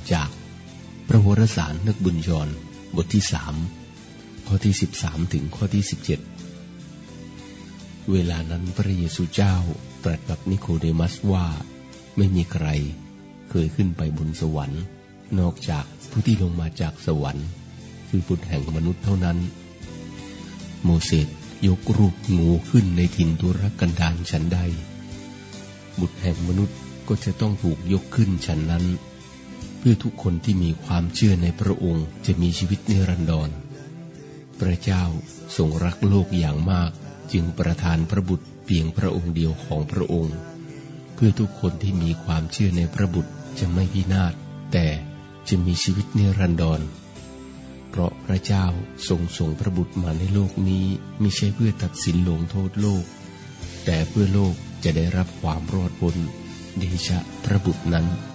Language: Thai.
จากพระวรสารนึกบุญยอนบทที่3ข้อที่13ถึงข้อที่17เวลานั้นพระเยซูเจ้าตรัสกับนิโคเดมัสว่าไม่มีใครเคยขึ้นไปบนสวรรค์นอกจากผู้ที่ลงมาจากสวรรค์คือบุตรแห่งมนุษย์เท่านั้นโมเสสยกรูปงูขึ้นในถิ่นทุรกันดารฉันใดบุตรแห่งมนุษย์ก็จะต้องถูกยกขึ้นฉันนั้นเพื่อทุกคนที่มีความเชื่อในพระองค์จะมีชีวิตนิรันดรพระเจ้าทรงรักโลกอย่างมากจึงประทานพระบุตรเพียงพระองค์เดียวของพระองค์เพื่อทุกคนที่มีความเชื่อในพระบุตรจะไม่พินาศแต่จะมีชีวิตนิรันดรเพราะพระเจ้าทรงส่งพระบุตรมาในโลกนี้ไม่ใช่เพื่อตัดสินลงโทษโลกแต่เพื่อโลกจะได้รับความรอดพ้นเดชะพระบุตรนั้น